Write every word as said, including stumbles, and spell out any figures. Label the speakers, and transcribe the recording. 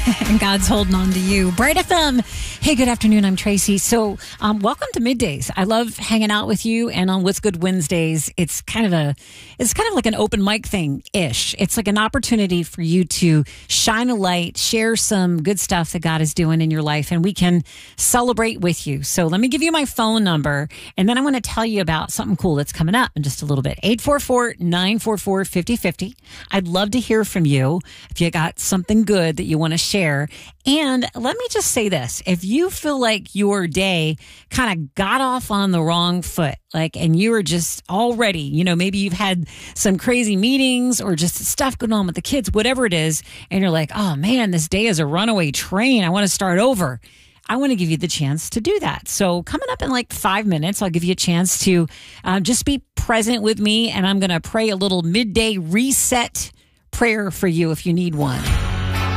Speaker 1: and God's holding on to you. Bright F M. Hey, good afternoon. I'm Tracy. So um, welcome to Middays. I love hanging out with you. And on What's Good Wednesdays, it's kind of a, it's kind of like an open mic thing-ish. It's like an opportunity for you to shine a light, share some good stuff that God is doing in your life, and we can celebrate with you. So let me give you my phone number, and then I want to tell you about something cool that's coming up in just a little bit. eight four four, nine four four, five oh five oh. I'd love to hear from you if you got something good that you want to share. And let me just say this. If you feel like your day kind of got off on the wrong foot, like, and you were just already, you know, maybe you've had some crazy meetings or just stuff going on with the kids, whatever it is, and you're like, oh man, this day is a runaway train. I want to start over. I want to give you the chance to do that. So coming up in like five minutes, I'll give you a chance to uh, just be present with me, and I'm going to pray a little midday reset prayer for you if you need one.